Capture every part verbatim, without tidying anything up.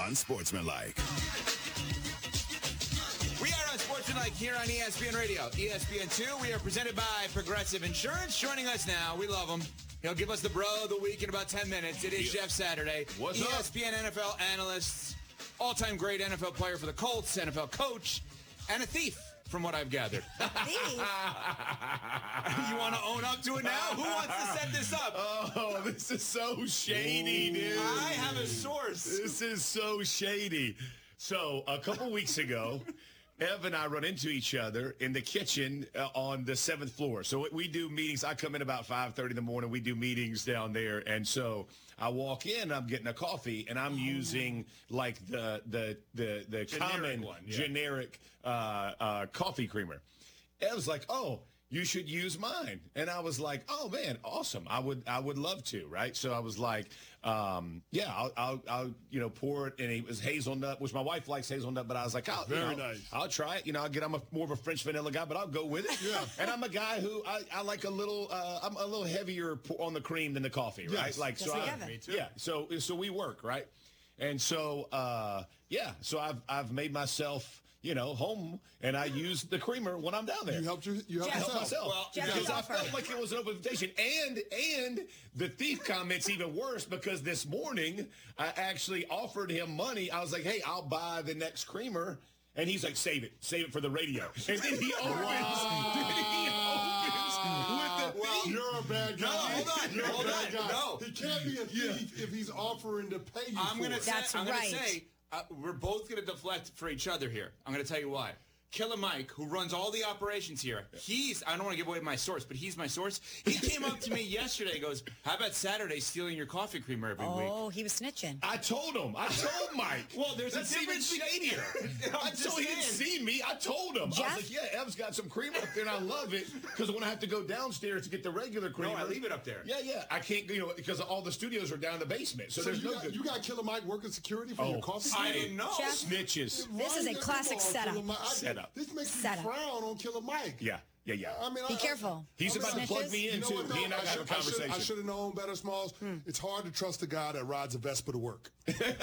Unsportsmanlike. We are Unsportsmanlike here on E S P N Radio. E S P N two, we are presented by Progressive Insurance. Joining us now, we love him. He'll give us the bro of the week in about ten minutes. It is Jeff Saturday. What's E up? E S P N N F L analyst, all-time great N F L player for the Colts, N F L coach, and a thief, from what I've gathered. Thief? You want to own up to it now? Who wants to set this up? Oh, this is so shady, dude. I have a source. This is so shady. So a couple weeks ago, Ev and I run into each other in the kitchen uh, on the seventh floor. So we do meetings. I come in about five thirty in the morning. We do meetings down there. And so I walk in, I'm getting a coffee, and I'm using like the the the, the Generic common one, yeah. generic uh, uh, coffee creamer. Ev's like, oh, you should use mine. And I was like, oh, man, awesome. I would I would love to, right? So I was like, um, yeah, I'll, I'll, I'll, you know, pour it. And it was hazelnut, which my wife likes hazelnut, but I was like, I'll, Very you know, nice. I'll try it. You know, I'll get, I'm a, more of a French vanilla guy, but I'll go with it. Yeah. And I'm a guy who, I, I like a little, uh, I'm a little heavier on the cream than the coffee, right? Yes. Like, Just so like I, Evan. Me too. yeah, so, so we work, right? And so, uh, yeah, so I've, I've made myself, you know, home, and I use the creamer when I'm down there. You helped your, you helped Jeff. Help yourself. myself. Well, Jeff, because good I offer. felt like it was an open invitation. And and the thief comment's even worse because this morning I actually offered him money. I was like, hey, I'll buy the next creamer. And he's like, save it. Save it for the radio. And then he opens, then he opens with the Well, thief. you're a bad guy. No, hold on, You're hold a bad on, guy. no. He can't be a thief if he's offering to pay you I'm for gonna it. say, That's I'm gonna right. say uh, we're both gonna deflect for each other here. I'm gonna tell you why. Killer Mike, who runs all the operations here, he's, I don't want to give away my source, but he's my source. He came up to me yesterday and goes, how about Saturday stealing your coffee creamer every week? Oh, he was snitching. I told him. I told Mike. Well, there's a That's even difference be- shadier. I'm I just told he didn't saying. see me. I told him. I Jeff? was like, yeah, Ev's got some creamer up there, and I love it because when I have to go downstairs to get the regular creamer. I leave it up there. Yeah, yeah. I can't, you know, because all the studios are down in the basement. So, So there's you, no got, good. you got Killer Mike working security for Oh, your coffee? I creamer? didn't know. Jeff? Snitches. This is a Come classic on, setup. Killer Mike. I- Setup. This makes you Setup. frown on Killer Mike. Yeah, yeah, yeah. I mean, Be I, careful. He's I mean, about to snitches? plug me You in, know too. what, though? Me and I got a should- I should, conversation. I should have known better, Smalls. It's hard to trust a guy that rides a Vespa to work. That's Mike,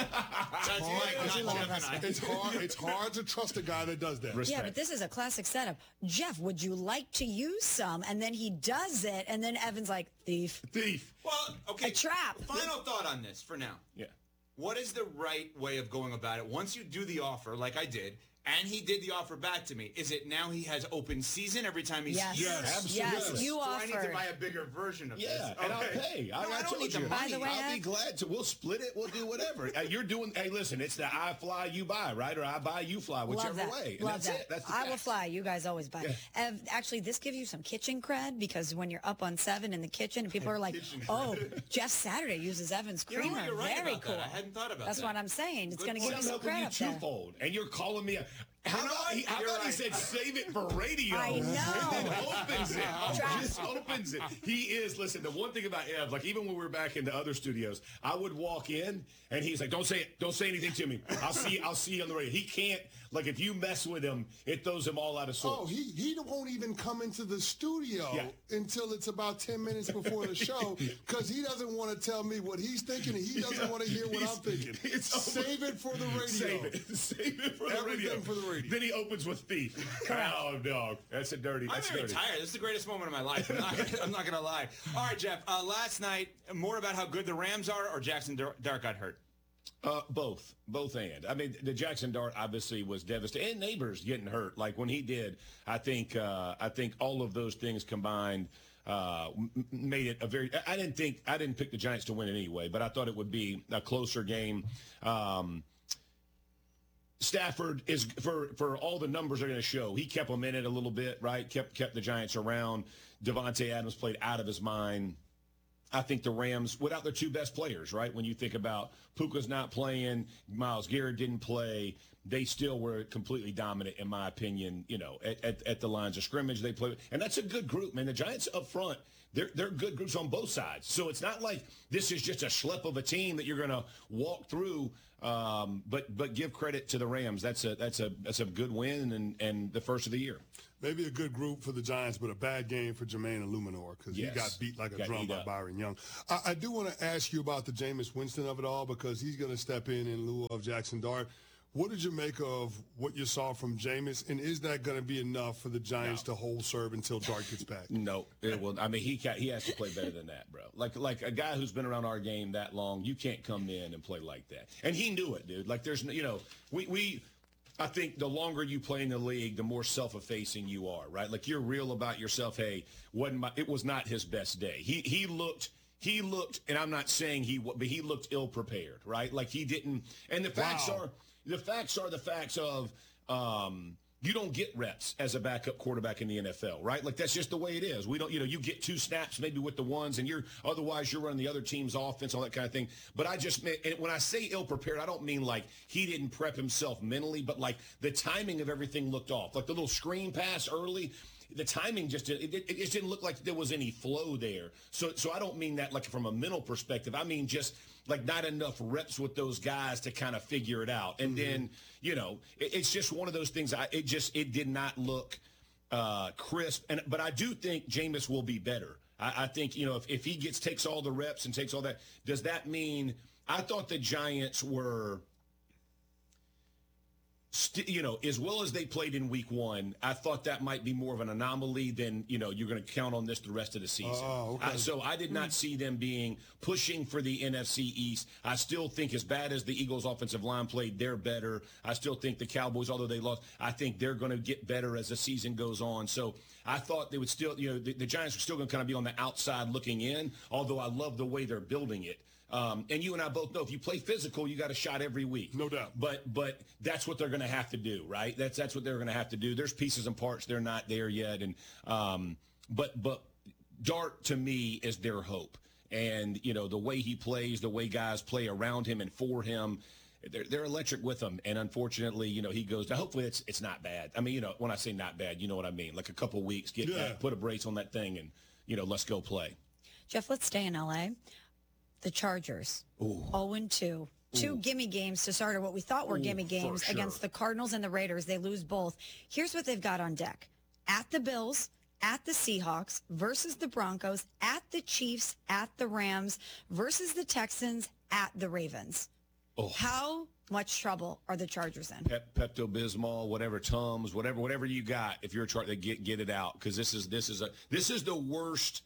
I not love Jeff us. and I. It's hard. It's hard to trust a guy that does that. Respect. Yeah, but this is a classic setup. Jeff, would you like to use some? And then he does it, and then Evan's like, thief. Thief. Well, okay. A trap. Final thought on this for now. Yeah. What is the right way of going about it? Once you do the offer, like I did, and he did the offer back to me, is it now he has open season every time he's Yes. here? Yes, Yes, absolutely. you So I need to offered. buy a bigger version of Yeah, this. and I'll Okay. pay. I, No, I I don't told need the you. money. By the way, I'll be Ev- glad to. We'll split it. We'll do whatever. Uh, You're doing. Hey, listen. It's the I fly, you buy, right? Or I buy, you fly, whichever Love that. way. And Love that's that. it. That's the I will facts. fly. You guys always buy. Ev, actually, this gives you some kitchen cred because when you're up on seven in the kitchen, and people are like, "Oh, Jeff Saturday uses Evan's You know creamer. what? You're right Very about cool." that. I hadn't thought about That's that. what I'm saying. It's Good going to point. give you I'm some helping you cred up there. twofold, and you're calling me. A, how You know about what? he, how You're about he right. said save it for radio? I know. And then opens it. Trap. Just opens it. He is. Listen, the one thing about Ev, like even when we were back in the other studios, I would walk in and he's like, "Don't say it. Don't say anything to me. I'll see. I'll see you on the radio." He can't. Like if you mess with him, it throws him all out of sorts. Oh, he he won't even come into the studio Yeah. until it's about ten minutes before the show because he doesn't want to tell me what he's thinking and he doesn't want to hear what I'm thinking. It's Save it for the radio. Save it. Save it for the Everything radio. for the radio. Then he opens with thief. Oh, dog. That's a dirty. I'm That's very dirty. tired. This is the greatest moment of my life. I'm not, I'm not going to lie. All right, Jeff. Uh, last night, more about how good the Rams are or Jackson Dar- Dart got hurt? Uh, both, both and. I mean, the Jackson Dart obviously was devastating, and Neighbors getting hurt. Like when he did, I think, uh, I think all of those things combined uh, m- made it a very. I didn't think I didn't pick the Giants to win it anyway, but I thought it would be a closer game. Um, Stafford is for for all the numbers are going to show. He kept them in it a little bit, right? Kept kept the Giants around. Devontae Adams played out of his mind. I think the Rams, without their two best players, right? When you think about Puka's not playing, Myles Garrett didn't play, they still were completely dominant, in my opinion, you know, at, at, at the lines of scrimmage they played. And that's a good group, man. The Giants up front, they're, they're good groups on both sides. So it's not like this is just a schlep of a team that you're going to walk through. Um, but but give credit to the Rams. That's a that's a that's a good win and, and the first of the year. maybe a good group for the Giants, but a bad game for Jermaine Illuminor because Yes. he got beat like a Got drum eat by up. Byron Young. I, I do want to ask you about the Jameis Winston of it all because he's going to step in in lieu of Jackson Dart. What did you make of what you saw from Jameis, and is that going to be enough for the Giants No. to hold serve until Dart gets back? No, it will. I mean, he ca he has to play better than that, bro. Like like a guy who's been around our game that long, you can't come in and play like that. And he knew it, dude. Like there's, no- you know, we we. I think the longer you play in the league, the more self-effacing you are, right? Like you're real about yourself. Hey, wasn't my, it was not his best day. He he looked. He looked, and I'm not saying he, wa- but he looked ill-prepared, right? Like he didn't. And the facts Wow. are, the facts are the facts of. Um, You don't get reps as a backup quarterback in the N F L, right? Like that's just the way it is. We don't, you know, you get two snaps maybe with the ones, and you're otherwise you're running the other team's offense, all that kind of thing. But I just, and when I say ill-prepared, I don't mean like he didn't prep himself mentally, but like the timing of everything looked off. Like the little screen pass early, the timing just it, it, it just didn't look like there was any flow there. So, so I don't mean that like from a mental perspective. I mean just like not enough reps with those guys to kind of figure it out. And mm-hmm. then, you know, it, it's just one of those things. I, it just, it did not look uh, crisp. And, but I do think Jameis will be better. I, I think, you know, if, if he gets, takes all the reps and takes all that, does that mean, I thought the Giants were, st- you know, as well as they played in week one, I thought that might be more of an anomaly than, you know, you're going to count on this the rest of the season. Oh, okay. Uh, so I did not see them being pushing for the N F C East. I still think as bad as the Eagles offensive line played, they're better. I still think the Cowboys, although they lost, I think they're going to get better as the season goes on. So I thought they would still, you know, the, the Giants were still going to kind of be on the outside looking in, although I love the way they're building it. Um, and you and I both know if you play physical, you got a shot every week. No doubt. But but that's what they're going to have to do, right? That's that's what they're going to have to do. There's pieces and parts they're not there yet, and um, but but Dart to me is their hope. And you know the way he plays, the way guys play around him and for him, they're they're electric with him. And unfortunately, you know he goes. Now hopefully it's it's not bad. I mean, you know when I say not bad, you know what I mean. Like a couple weeks, get Yeah. back, put a brace on that thing, and you know let's go play. Jeff, let's stay in L A. The Chargers, oh and two. Two gimme games to start, or what we thought were Ooh, gimme for games sure. against the Cardinals and the Raiders. They lose both. Here's what they've got on deck. At the Bills, at the Seahawks, versus the Broncos, at the Chiefs, at the Rams, versus the Texans, at the Ravens. Oh. How much trouble are the Chargers in? Pep, Pepto-Bismol, whatever Tums, whatever whatever you got. If you're a chart, get get it out because this is this is a this is the worst.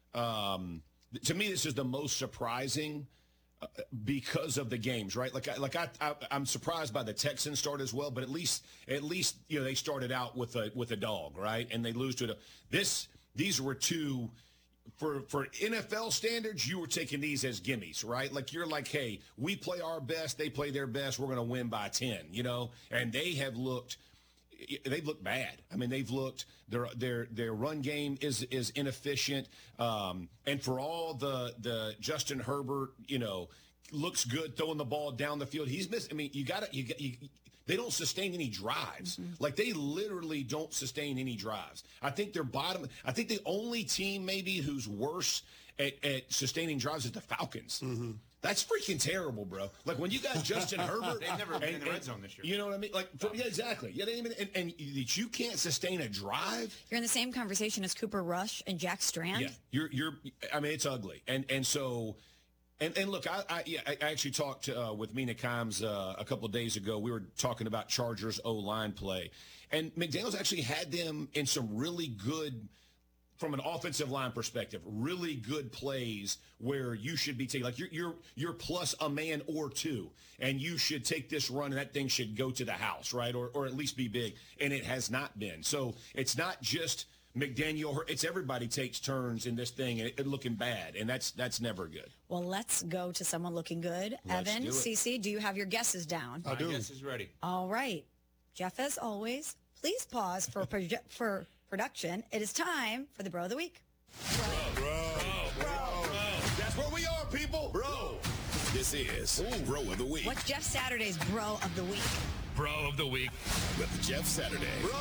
Um, to me, this is the most surprising uh, because of the games, right? Like I, like I, I I'm surprised by the Texans start as well, but at least at least you know they started out with a with a dog, right? And they lose to the this. These were two. For for N F L standards, you were taking these as gimmies, right? Like you're like, hey, we play our best, they play their best, we're going to win by ten, you know? And they have looked, they've looked bad. I mean, they've looked, their their their run game is is inefficient. Um, and for all the the Justin Herbert, you know, looks good throwing the ball down the field, he's missed. I mean, you got to, you got, you, they don't sustain any drives. Mm-hmm. Like they literally don't sustain any drives. I think they're bottom. I think the only team maybe who's worse at, at sustaining drives is the Falcons. Mm-hmm. That's freaking terrible, bro. Like when you got Justin Herbert, They've never been and, in the red and, zone this year. You know what I mean? Like, for, yeah, exactly. Yeah, they even and, and you can't sustain a drive. You're in the same conversation as Cooper Rush and Jack Strand. Yeah, you're you're. I mean, it's ugly, and and so. And and look, I I, yeah, I actually talked uh, with Mina Kimes uh, a couple of days ago. We were talking about Chargers O-line play, and McDaniels actually had them in some really good, from an offensive line perspective, really good plays where you should be taking, like you're you're you're plus a man or two, and you should take this run, and that thing should go to the house, right, or or at least be big, and it has not been. So it's not just McDaniel, it's everybody takes turns in this thing and it, looking bad, and that's that's never good. Well, let's go to someone looking good. Let's Evan, do it. Cece, do you have your guesses down? I do. My guess is ready. All right. Jeff, as always, please pause for proje- for production. It is time for the Bro of the Week. Bro, bro. That's where we are, people. Bro, this is Bro of the Week What's Jeff Saturday's Bro of the Week? Bro of the Week with Jeff Saturday. Bro.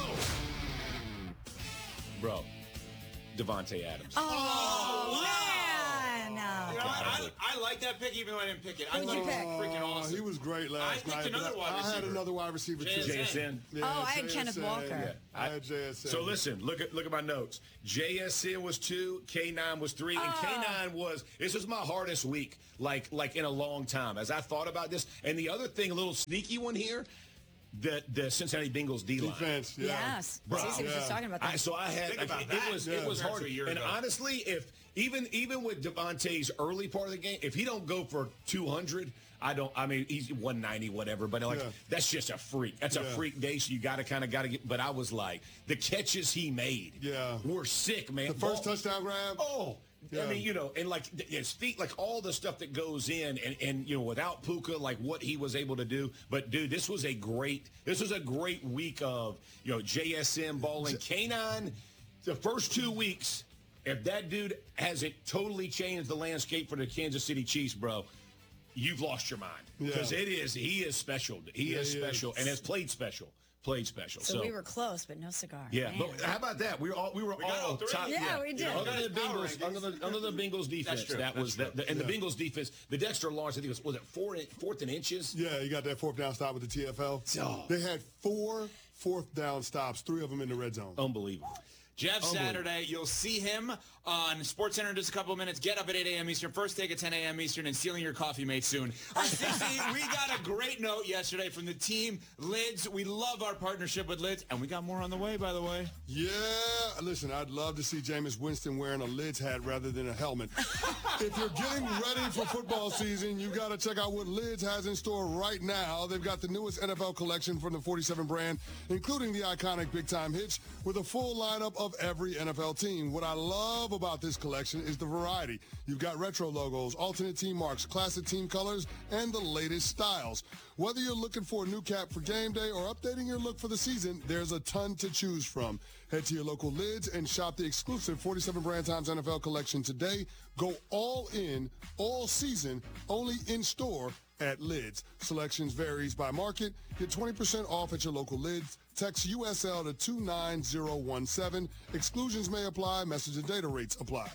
Bro, Devontae Adams. Oh, man. You know, I, I, I like that pick even though I didn't pick it. I Who'd thought you it was pick? freaking awesome. awesome. he was great I last picked night. another but wide I, I had receiver. another wide receiver too. J S N. Yeah, Oh, I had J S N. Kenneth Walker. Yeah, I I- had J S N. So listen, look at look at my notes. J S N was two, K nine was three, and K nine was this was my hardest week, like like in a long time. As I thought about this, and the other thing, a little sneaky one here, the the Cincinnati Bengals D line. defense. Yeah. Yes. Bro, Cece was yeah. just talking about I, that. so I had Think like, about it, that. it was Yeah. it was Compared hard. to a year And ago. honestly, if even even with Devontae's early part of the game, if he don't go for two hundred, I don't. I mean, he's one ninety, whatever. But like Yeah. that's just a freak. That's a Yeah. freak day. So you got to kind of got to get. But I was like, the catches he made, Yeah. were sick, man. The first Ball- touchdown grab. Oh. I Yeah. mean, you know, and like th- his feet, like all the stuff that goes in, and, and you know, without Puka, like what he was able to do. But dude, this was a great, this was a great week of you know J S M balling. K nine, the first two weeks, if that dude hasn't totally changed the landscape for the Kansas City Chiefs, bro, you've lost your mind because Yeah. it is he is special. He Yeah, is he special is. and has played special, played special. So, we were close, but no cigar. Yeah, Man. but how about that? We were all we were got all all three. top. Yeah, we did. Under the Power Bengals, rankings. under the, under the Bengals defense, true. that That's was true. that, the, and Yeah. the Bengals defense. The Dexter Lawrence, I think it was was it four in- fourth and inches. Yeah, you got that fourth down stop with the T F L. Oh. They had four fourth down stops, three of them in the red zone. Unbelievable. Jeff Saturday, you'll see him on SportsCenter in just a couple of minutes. Get up at eight a.m. Eastern, first take at ten a.m. Eastern, and stealing your coffee mate soon. Uh, Stacey, we got a great note yesterday from the team, Lids. We love our partnership with Lids, and we got more on the way, by the way. Yeah, listen, I'd love to see Jameis Winston wearing a Lids hat rather than a helmet. If you're getting ready for football season, you got to check out what Lids has in store right now. They've got the newest N F L collection from the forty-seven brand, including the iconic Big Time Hitch, with a full lineup of every N F L team. What I love about this collection is the variety. You've got retro logos, alternate team marks, classic team colors, and the latest styles. Whether you're looking for a new cap for game day or updating your look for the season, there's a ton to choose from. Head to your local Lids and shop the exclusive forty-seven Brand Times N F L collection today. Go all in, all season, only in store at Lids. Selections varies by market. Get twenty percent off at your local Lids. Text U S L to two nine zero one seven. Exclusions may apply. Message and data rates apply.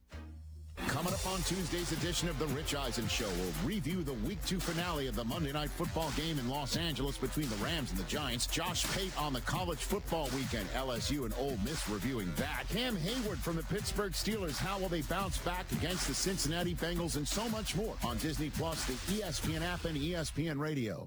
Coming up on Tuesday's edition of The Rich Eisen Show, we'll review the Week two finale of the Monday Night Football game in Los Angeles between the Rams and the Giants. Josh Pate on the college football weekend, L S U and Ole Miss reviewing that. Cam Hayward from the Pittsburgh Steelers, how will they bounce back against the Cincinnati Bengals, and so much more on Disney Plus, the E S P N app, and E S P N Radio.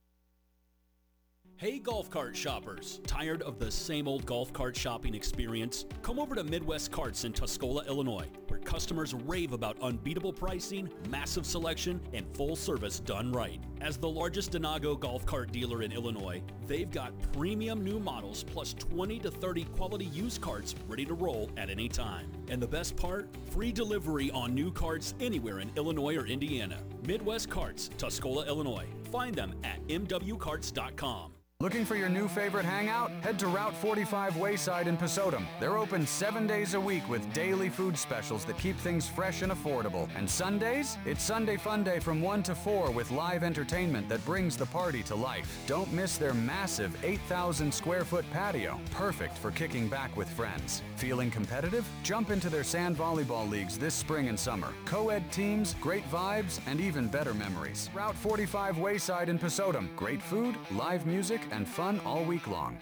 Hey golf cart shoppers, tired of the same old golf cart shopping experience? Come over to Midwest Carts in Tuscola, Illinois, where customers rave about unbeatable pricing, massive selection, and full service done right. As the largest Denago golf cart dealer in Illinois, they've got premium new models plus twenty to thirty quality used carts ready to roll at any time. And the best part? Free delivery on new carts anywhere in Illinois or Indiana. Midwest Carts, Tuscola, Illinois. Find them at m w carts dot com. Looking for your new favorite hangout? Head to Route forty-five Wayside in Pasodum. They're open seven days a week with daily food specials that keep things fresh and affordable. And Sundays? It's Sunday Fun Day from one to four with live entertainment that brings the party to life. Don't miss their massive eight thousand square foot patio, perfect for kicking back with friends. Feeling competitive? Jump into their sand volleyball leagues this spring and summer. Co-ed teams, great vibes, and even better memories. Route forty-five Wayside in Pasodum. Great food, live music, and fun all week long.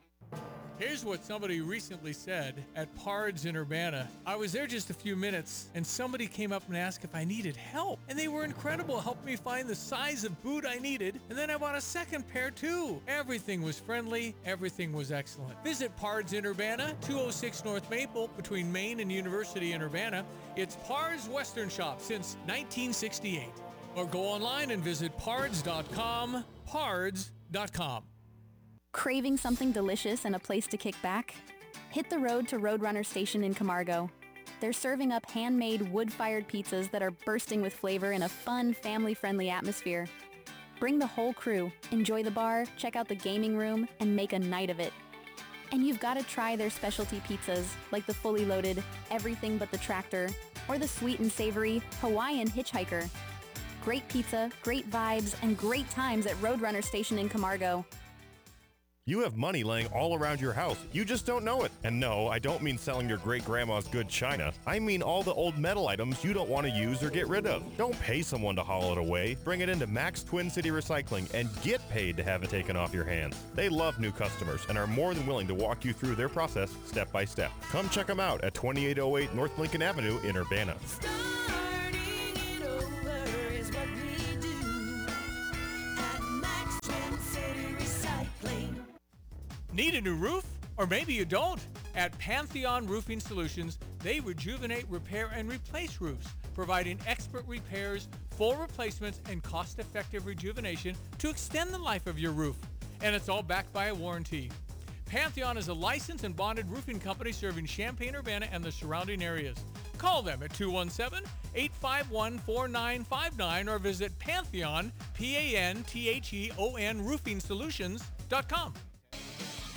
Here's what somebody recently said at Pards in Urbana. I was there just a few minutes, and somebody came up and asked if I needed help. And they were incredible, helped me find the size of boot I needed, and then I bought a second pair too. Everything was friendly, everything was excellent. Visit Pards in Urbana, two oh six North Maple, between Main and University in Urbana. It's Pards Western Shop since nineteen sixty-eight. Or go online and visit pards dot com, pards dot com. Craving something delicious and a place to kick back? Hit the road to Roadrunner Station in Camargo. They're serving up handmade wood-fired pizzas that are bursting with flavor in a fun, family-friendly atmosphere. Bring the whole crew, enjoy the bar, check out the gaming room, and make a night of it. And you've got to try their specialty pizzas, like the fully loaded Everything But the Tractor, or the sweet and savory Hawaiian Hitchhiker. Great pizza, great vibes, and great times at Roadrunner Station in Camargo. You have money laying all around your house. You just don't know it. And no, I don't mean selling your great-grandma's good china. I mean all the old metal items you don't want to use or get rid of. Don't pay someone to haul it away. Bring it into Max Twin City Recycling and get paid to have it taken off your hands. They love new customers and are more than willing to walk you through their process step by step. Come check them out at twenty-eight oh eight North Lincoln Avenue in Urbana. Need a new roof? Or maybe you don't. At Pantheon Roofing Solutions, they rejuvenate, repair, and replace roofs, providing expert repairs, full replacements, and cost-effective rejuvenation to extend the life of your roof. And it's all backed by a warranty. Pantheon is a licensed and bonded roofing company serving Champaign-Urbana and the surrounding areas. Call them at two one seven, eight five one, four nine five nine or visit Pantheon, P A N T H E O N roofing solutions dot com.